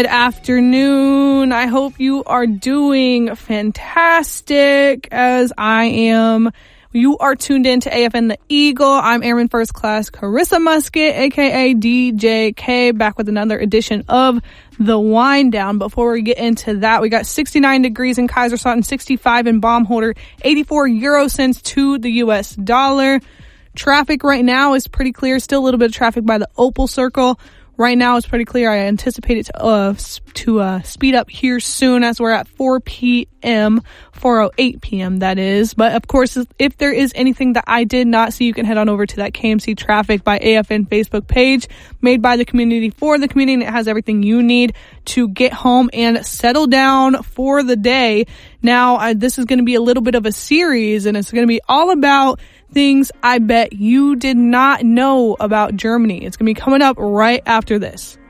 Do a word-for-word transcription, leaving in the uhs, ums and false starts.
Good afternoon. I hope you are doing fantastic, as I am. You are tuned in to A F N The Eagle. I'm Airman First Class Carissa Musket, aka D J K, back with another edition of The Wind Down. Before we get into that, we got sixty-nine degrees in Kaiserslautern, sixty-five in Baumholder, eighty-four euro cents to the U S dollar. Traffic right now is pretty clear. Still a little bit of traffic by the Opal Circle. Right now it's pretty clear. I anticipate it to uh, to uh, speed up here soon as we're at four p.m., four oh eight p.m. that is. But of course, if there is anything that I did not see, you can head on over to that K M C Traffic by A F N Facebook page, made by the community for the community, and it has everything you need to get home and settle down for the day. Now, I, this is going to be a little bit of a series, and it's going to be all about things I bet you did not know about Germany. It's going to be coming up right after this.